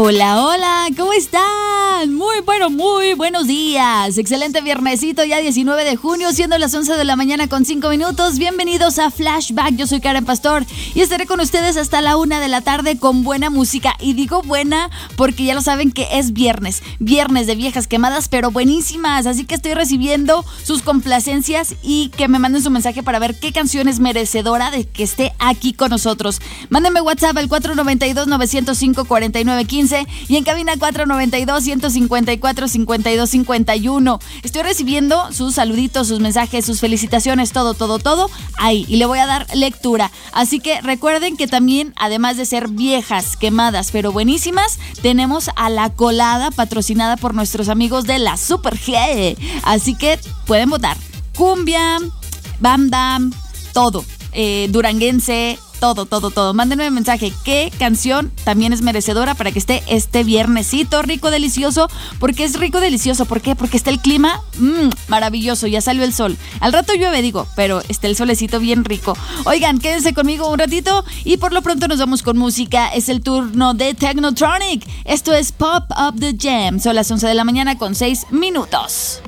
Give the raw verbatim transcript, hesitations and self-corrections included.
Hola, hola, ¿cómo están? Muy bueno, muy buenos días. Excelente viernesito, ya diecinueve de junio, siendo las once de la mañana con cinco minutos. Bienvenidos a Flashback, yo soy Karen Pastor y estaré con ustedes hasta la una de la tarde con buena música. Y digo buena porque ya lo saben que es viernes, viernes de viejas quemadas, pero buenísimas. Así que estoy recibiendo sus complacencias y que me manden su mensaje para ver qué canción es merecedora de que esté aquí con nosotros. Mándenme WhatsApp al cuatro nueve dos, nueve cero cinco, cuatro nueve uno cinco y en cabina cuatro nueve dos, uno cinco cuatro, cinco dos cinco uno. Estoy recibiendo sus saluditos, sus mensajes, sus felicitaciones, todo, todo, todo ahí, y le voy a dar lectura. Así que recuerden que también, además de ser viejas, quemadas, pero buenísimas, tenemos a La Colada, patrocinada por nuestros amigos de la Super G. Así que pueden votar cumbia, banda, todo, eh, duranguense, todo, todo, todo. Mándenme un mensaje. ¿Qué canción también es merecedora para que esté este viernesito rico, delicioso? Porque es rico, delicioso. ¿Por qué? Porque está el clima mmm, maravilloso. Ya salió el sol. Al rato llueve, digo, pero está el solecito bien rico. Oigan, quédense conmigo un ratito y por lo pronto nos vamos con música. Es el turno de Technotronic. Esto es Pop Up The Jam. Son las once de la mañana con seis minutos.